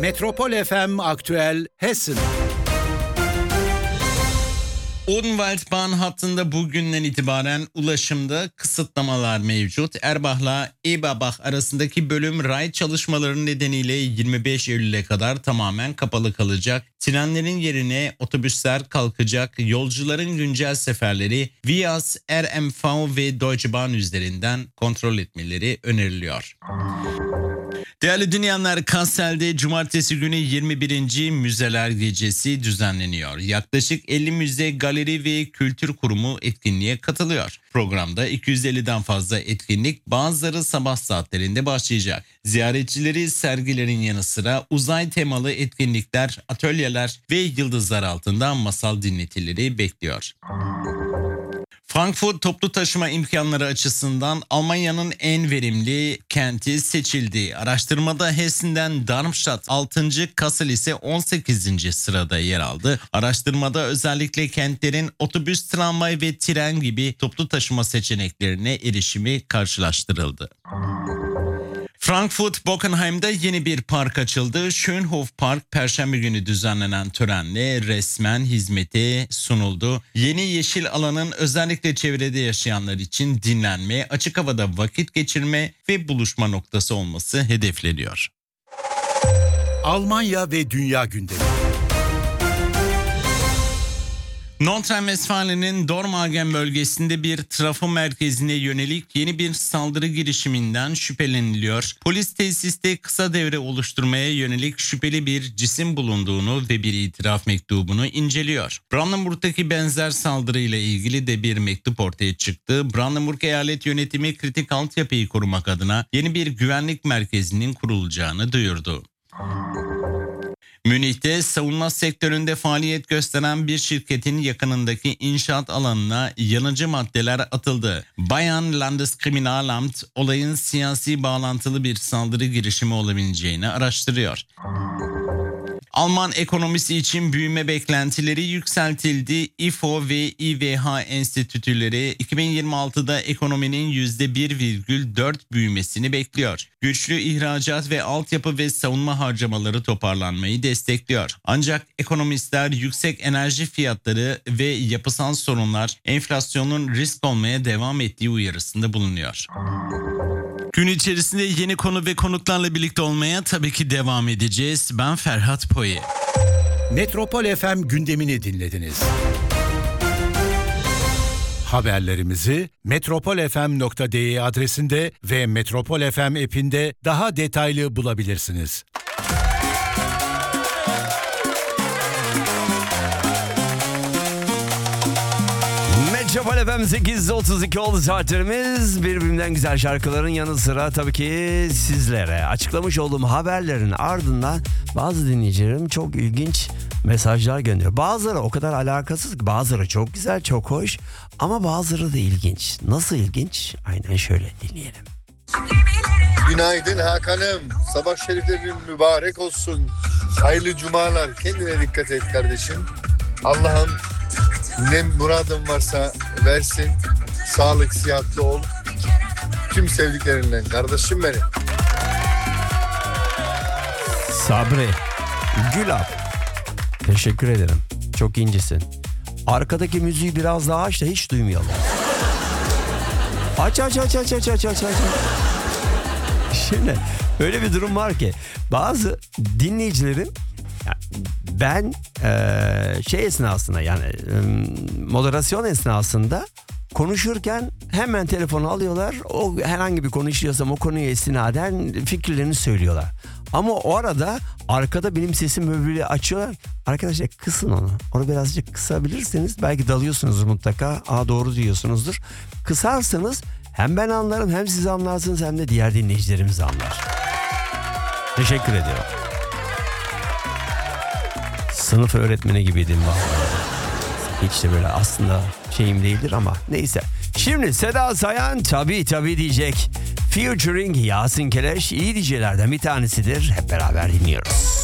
Metropol FM Aktüel Hessen. Odenwaldbahn hattında bugünden itibaren ulaşımda kısıtlamalar mevcut. Erbach'la Eberbach arasındaki bölüm ray çalışmaları nedeniyle 25 Eylül'e kadar tamamen kapalı kalacak. Trenlerin yerine otobüsler kalkacak. Yolcuların güncel seferleri Vias, RMV ve Deutsche Bahn üzerinden kontrol etmeleri öneriliyor. Değerli dinleyenler, Kassel'de cumartesi günü 21. Müzeler Gecesi düzenleniyor. Yaklaşık 50 müze, galeri ve kültür kurumu etkinliğe katılıyor. Programda 250'den fazla etkinlik, bazıları sabah saatlerinde başlayacak. Ziyaretçileri sergilerin yanı sıra uzay temalı etkinlikler, atölyeler ve yıldızlar altında masal dinletileri bekliyor. Frankfurt toplu taşıma imkanları açısından Almanya'nın en verimli kenti seçildi. Araştırmada Hessen'den Darmstadt 6. Kassel ise 18. sırada yer aldı. Araştırmada özellikle kentlerin otobüs, tramvay ve tren gibi toplu taşıma seçeneklerine erişimi karşılaştırıldı. Frankfurt Bockenheim'da yeni bir park açıldı. Schönhof Park Perşembe günü düzenlenen törenle resmen hizmete sunuldu. Yeni yeşil alanın özellikle çevrede yaşayanlar için dinlenme, açık havada vakit geçirme ve buluşma noktası olması hedefleniyor. Almanya ve Dünya gündemi. Nordrhein-Westfalen'in Dormagen bölgesinde bir trafo merkezine yönelik yeni bir saldırı girişiminden şüpheleniliyor. Polis tesiste kısa devre oluşturmaya yönelik şüpheli bir cisim bulunduğunu ve bir itiraf mektubunu inceliyor. Brandenburg'daki benzer saldırıyla ilgili de bir mektup ortaya çıktı. Brandenburg Eyalet Yönetimi kritik altyapıyı korumak adına yeni bir güvenlik merkezinin kurulacağını duyurdu. Münih'te savunma sektöründe faaliyet gösteren bir şirketin yakınındaki inşaat alanına yanıcı maddeler atıldı. Bayern Landeskriminalamt olayın siyasi bağlantılı bir saldırı girişimi olabileceğini araştırıyor. Alman ekonomisi için büyüme beklentileri yükseltildi. İFO ve İVH enstitüleri 2026'da ekonominin %1,4 büyümesini bekliyor. Güçlü ihracat ve altyapı ve savunma harcamaları toparlanmayı destekliyor. Ancak ekonomistler yüksek enerji fiyatları ve yapısal sorunlar enflasyonun risk olmaya devam ettiği uyarısında bulunuyor. Gün içerisinde yeni konu ve konuklarla birlikte olmaya tabii ki devam edeceğiz. Ben Ferhat Poyi. Metropol FM gündemini dinlediniz. Haberlerimizi metropolfm.de adresinde ve Metropol FM app'inde daha detaylı bulabilirsiniz. Metropol FM 8.32 oldu saatlerimiz. Birbirinden güzel şarkıların yanı sıra tabii ki sizlere açıklamış olduğum haberlerin ardından bazı dinleyicilerim çok ilginç mesajlar gönderiyor. Bazıları o kadar alakasız ki, bazıları çok güzel, çok hoş ama bazıları da ilginç. Nasıl ilginç? Aynen şöyle dinleyelim. Günaydın Hakan'ım. Sabah şeriflerin mübarek olsun. Hayırlı cumalar. Kendine dikkat et kardeşim. Allah'ım ne muradın varsa versin. Sağlık, sıhhatli ol. Tüm sevdiklerinden kardeşim benim. Sabri Gülap, teşekkür ederim. Çok incesin. Arkadaki müziği biraz daha aç da hiç duymayalım. Aç. Şimdi öyle bir durum var ki bazı dinleyicilerim, ben esnasında, yani moderasyon esnasında konuşurken hemen telefonu alıyorlar. O herhangi bir konuşuyorsam o konuya istinaden fikirlerini söylüyorlar. Ama o arada arkada benim sesim böyle açıyorlar. Arkadaşlar kısın onu. Onu birazcık kısabilirseniz belki dalıyorsunuz mutlaka. Doğru diyorsunuzdur. Kısarsanız hem ben anlarım, hem siz anlarsınız, hem de diğer dinleyicilerimiz anlar. Teşekkür ediyorum. Sınıf öğretmeni gibiydim vallahi. Hiç de böyle aslında şeyim değildir ama neyse. Şimdi Seda Sayan tabii diyecek. Featuring Yasin Keleş iyi DJ'lerden bir tanesidir. Hep beraber dinliyoruz.